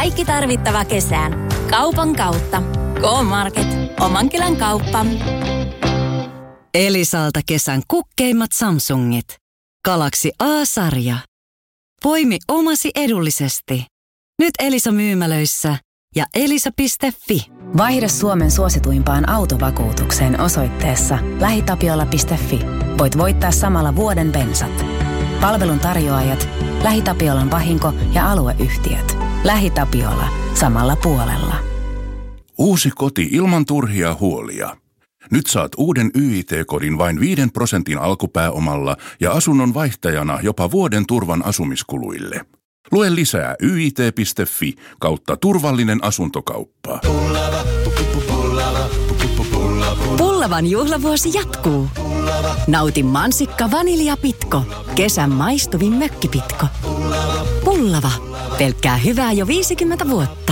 Kaikki tarvittava kesään. Kaupan kautta. K-Market. Oman kylän kauppa. Elisalta kesän kukkeimmat Samsungit. Galaxy A-sarja. Poimi omasi edullisesti. Nyt Elisa-myymälöissä ja elisa.fi. Vaihda Suomen suosituimpaan autovakuutukseen osoitteessa lähitapiola.fi. Voit voittaa samalla vuoden bensat. Palvelun tarjoajat, LähiTapiolan vahinko- ja alueyhtiöt. LähiTapiola. Samalla puolella. Uusi koti ilman turhia huolia. Nyt saat uuden YIT-kodin vain 5% alkupääomalla ja asunnon vaihtajana jopa vuoden turvan asumiskuluille. Lue lisää yit.fi/turvallinen asuntokauppa. Pullavan juhlavuosi jatkuu. Nauti mansikka vaniljapitko. Kesän maistuvin mökkipitko. Pullava. Pelkkää hyvää jo 50 vuotta.